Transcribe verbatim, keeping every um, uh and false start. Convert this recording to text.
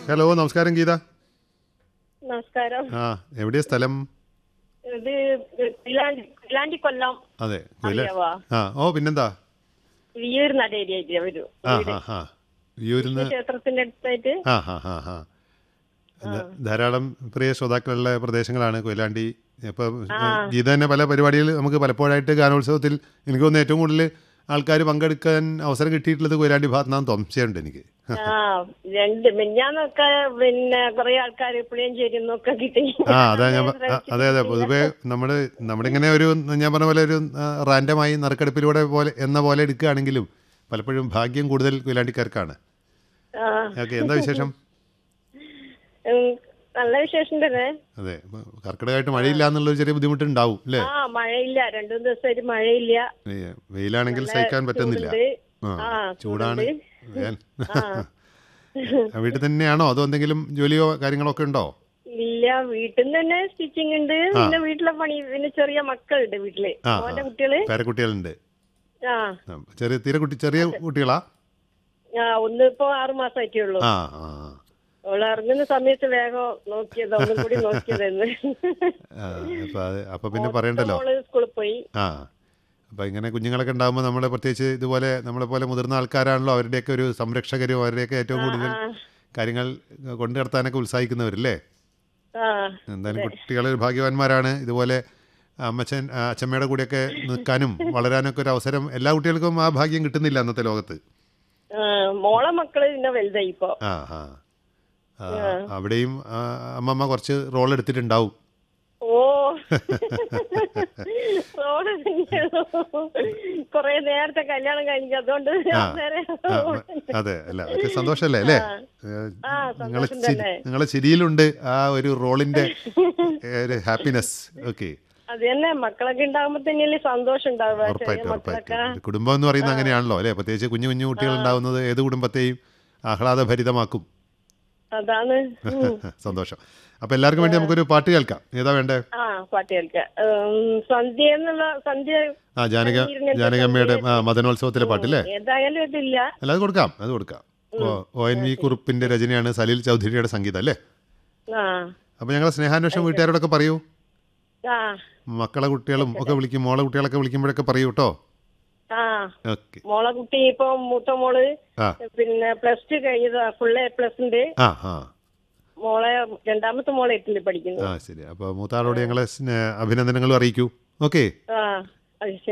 Hello, നമസ്കാരം ഗീത. നമസ്കാരം. ആ, എവിടെയാ സ്ഥലം? ഇത് കൊയിലാണ്ടി കൊയിലാണ്ടി കൊല്ലം. അതെ, കൊയില. അറിയാവോ? ആ, ഓ പിന്നെന്താ. വിയ്യൂർ നടേരിയായിട്ട് വരും. ആ ഹാ ഹാ വിയൂരിന്ന്. ക്ഷേത്രത്തിന്റെ അടുത്തായിട്ട്. ആ ഹാ ഹാ ഹാ ധാരാളം പ്രിയ ശ്രോതാക്കളുള്ള പ്രദേശങ്ങളാണ് കൊയിലാണ്ടി. ഇപ്പം ഗീത തന്നെ പല പരിപാടികൾ നമുക്ക് പലപ്പോഴായിട്ട് ഗാനോത്സവത്തിൽ എനിക്ക് തോന്നുന്നു ഏറ്റവും കൂടുതൽ ആൾക്കാർ പങ്കെടുക്കാൻ അവസരം കിട്ടിയിട്ടുള്ളത് കൊയിലാണ്ടി ഭാഗത്തുനിന്ന് സംശയമുണ്ട് എനിക്ക്. ആ രണ്ട് മിഞ്ഞാന്നൊക്കെ പിന്നെ കുറെ ആൾക്കാർ പുളിയഞ്ചേരി നിന്നൊക്കെ കിട്ടി. ആ അതാ ഞാൻ പ- ആ, അതെ അതെ പൊതുവേ നമ്മൾ നമ്മളിങ്ങനെ ഒരു ഞാൻ പറഞ്ഞ പോലെ ഒരു റാൻഡമായി നറുക്കെടുപ്പിലൂടെ പോലെ എന്ന പോലെ എടുക്കുകയാണെങ്കിലും പലപ്പോഴും ഭാഗ്യം കൂടുതൽ കൊയിലാണ്ടിക്കാർക്കാണ്. ആ ഓക്കെ, എന്താ വിശേഷം? ഉം, നല്ല വിശേഷം തന്നെ. അതെ, ഇപ്പൊ കർക്കിടകമായിട്ട് മഴയില്ല എന്നുള്ളൊരു ചെറിയ ബുദ്ധിമുട്ടുണ്ടാവും അല്ലേ? ആ മഴയില്ല, രണ്ടു മൂന്ന് ദിവസമായിട്ട് മഴയില്ല. ഈ വെയിലാണെങ്കിൽ സഹിക്കാൻ പറ്റുന്നില്ല. ചൂടുണ്ട്. ആ ആ ചൂടാണ്. ചൂടുണ്ട്. വേൻ. ആ വീട്ടിൽ തന്നെയാണോ അതോ എന്തെങ്കിലും ജോലിയോ കാര്യങ്ങളോ ഒക്കെ ഉണ്ടോ? ഇല്ല, വീട്ടിൽ നിന്ന് തന്നെ സ്റ്റിച്ചിങ് ഉണ്ട്. പിന്നെ വീട്ടിലെ പണി, പിന്നെ ചെറിയ മക്കളുണ്ട് വീട്ടില്. ആ മോന്റെ കുട്ടികള്. പേരക്കുട്ടികളുണ്ട്. ആ ആ, ചെറിയ തീരെ കുട്ടി ചെറിയ കുട്ടികളാ? ആ ഒന്ന് ഇപ്പൊ ആറു മാസമായിട്ടേ ഉള്ളൂ. ആ ആ അവള് ഇറങ്ങുന്ന സമയത്ത് വേഗം നോക്കിയത്, ഒന്നും കൂടി നോക്കിയതെന്ന്. ആ, അപ്പൊ അത് അപ്പൊ പിന്നെ പറയണ്ടല്ലോ. മോള് സ്കൂളിൽ പോയി. ആ, അപ്പം ഇങ്ങനെ കുഞ്ഞുങ്ങളൊക്കെ ഉണ്ടാകുമ്പോൾ നമ്മൾ പ്രത്യേകിച്ച് ഇതുപോലെ നമ്മളെ പോലെ മുതിർന്ന ആൾക്കാരാണല്ലോ അവരുടെയൊക്കെ ഒരു സംരക്ഷകരും അവരുടെയൊക്കെ ഏറ്റവും കൂടുതൽ ആ കാര്യങ്ങൾ കൊണ്ടു നടത്താനൊക്കെ ഉത്സാഹിക്കുന്നവരല്ലേ. ആ എന്തായാലും കുട്ടികൾ ഭാഗ്യവാന്മാരാണ്. ഇതുപോലെ അമ്മച്ചൻ അച്ഛമ്മയുടെ കൂടെയൊക്കെ നിൽക്കാനും വളരാനൊക്കെ ഒരു അവസരം എല്ലാ കുട്ടികൾക്കും ആ ഭാഗ്യം കിട്ടുന്നില്ല അന്നത്തെ ലോകത്ത്. ആ, മോളെ മക്കള് പിന്നെ വലുതായി ഇപ്പൊ. ആ ആ ആ, അവിടെയും ആ, അമ്മമ്മ കുറച്ച് റോൾ എടുത്തിട്ടുണ്ടാവും. ഓ റോഡ് കൊറേ നേരത്തെ കല്യാണം കഴിഞ്ഞു, അതുകൊണ്ട് ആ നേരെ ആ, അതെ, അല്ല അതൊക്കെ സന്തോഷമല്ലേ അല്ലേ? ആ നിങ്ങളെ സന്തോഷം തന്നെ. നിങ്ങളെ ചിരിയിലുണ്ട് ആ ഒരു റോളിന്റെ ഒരു ഹാപ്പിനെസ്. ഓക്കെ, അത് തന്നെ, മക്കളൊക്കെ ഉണ്ടാകുമ്പോ തന്നെയല്ലേ സന്തോഷം ഉണ്ടാവുക. ചെറിയ ഉറപ്പായിട്ടും മക്കളൊക്കെ. ഉറപ്പായിട്ടും ഒരു കുടുംബം എന്ന് പറയുന്നത് അങ്ങനെയാണല്ലോ അല്ലേ? പ്രത്യേകിച്ച് കുഞ്ഞു കുഞ്ഞു കുട്ടികൾ ഉണ്ടാവുന്നത് ഏത് കുടുംബത്തെയും ആഹ്ലാദഭരിതമാക്കും. അതാണ്. ഉം. സന്തോഷം. അപ്പൊ എല്ലാവർക്കും വേണ്ടി നമുക്കൊരു പാട്ട് കേൾക്കാം. ഏതാ വേണ്ടേ? ആ പാട്ട് കേൾക്കാം. ഉം, സന്ധ്യ എന്നുള്ള സന്ധ്യ. ആ ജാനക ജാനകമ്മയുടെ ആ മദനോത്സവത്തിലെ പാട്ടില്ലേ? ഏതായാലും ഇതില്ല. അല്ല, അത് കൊടുക്കാം, അത് കൊടുക്കാം. ഓ ഒ എൻ വി കുറുപ്പിന്റെ രചനയാണ്, സലീൽ ചൗധരിയുടെ സംഗീതം അല്ലേ? ആ അപ്പൊ ഞങ്ങളെ സ്നേഹാന്വേഷണം വീട്ടുകാരോടൊക്കെ പറയൂ. ആ മക്കളെ കുട്ടികളും ഒക്കെ വിളിക്കും, മോളെ കുട്ടികളൊക്കെ വിളിക്കുമ്പോഴൊക്കെ പറയൂ കേട്ടോ. ആ ഓക്കെ. മോളെ കുട്ടി ഇപ്പൊ മൂത്ത മോള് ആ പിന്നെ പ്ലസ് ടു കഴിഞ്ഞത്, ഫുൾ എ പ്ലസ് ഉണ്ട്. ആ ആ മോളെ രണ്ടാമത്തെ മോളെ എട്ടില് പഠിക്കുന്നു. ആ ശരി. അപ്പോൾ മൂത്താളോട് ഞങ്ങളെ സ്നേ- അഭിനന്ദനങ്ങളും അറിയിക്കൂ. ഓക്കെ. ആ അത് ശരി.